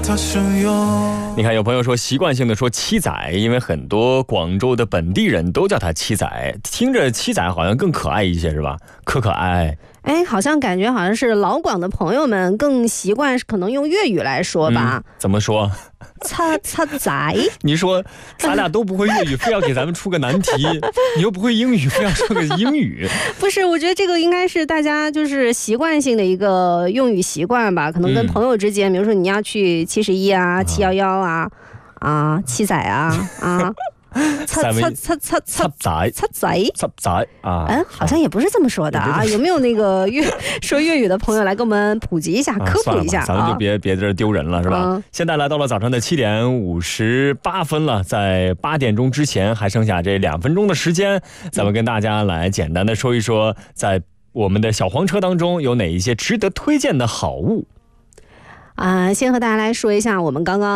你看有朋友说习惯性的说七仔，因为很多广州的本地人都叫他七仔，听着七仔好像更可爱一些是吧？可爱。 哎，好像感觉好像是老广的朋友们更习惯可能用粤语来说吧。 怎么说？ 擦仔。 你说咱俩都不会粤语，非要给咱们出个难题，你又不会英语，非要说个英语。 不是，我觉得这个应该是大家就是习惯性的一个用语习惯吧，可能跟朋友之间，比如说你要去71啊、711啊、七仔啊。擦仔啊！ 好像也不是这么说的啊，有没有那个说粤语的朋友来给我们普及一下、科普一下？ 咱们就别在这丢人了，是吧？现在来到了早上的7点58分了，在8点钟之前还剩下这2分钟的时间，咱们跟大家来简单的说一说，在我们的小黄车当中有哪一些值得推荐的好物。 先和大家来说一下我们刚刚